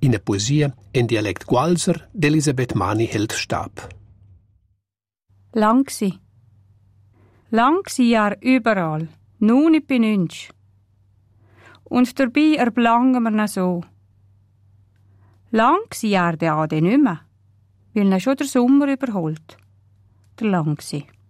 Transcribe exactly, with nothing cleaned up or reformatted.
in der Poesie in Dialekt Gualser d'Elisabeth Mani Heldstab. Lang gsi. Lang gsi Jahr überall, nur nicht bei nünsch. Und dabei erblangen wir na so. Lang gsi Jahr der Ade nimmer, weil na schon der Sommer überholt. Der lang gsi.